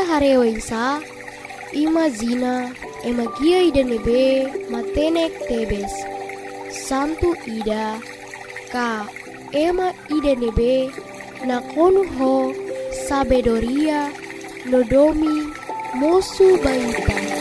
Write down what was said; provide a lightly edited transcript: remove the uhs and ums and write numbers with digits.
hareoisa, imagina, emagia ida nebe, matenek tebes. Santu ida, ka, ema ida nebe, nakonu ho, sabedoria, nodomi, mosu baita.